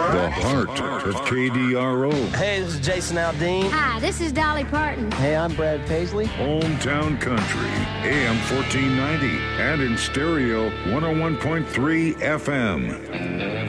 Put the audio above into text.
The heart of KDRO. Hey, this is Jason Aldean. Hi, this is Dolly Parton. Hey, I'm Brad Paisley. Hometown Country, AM 1490, and in stereo 101.3 FM.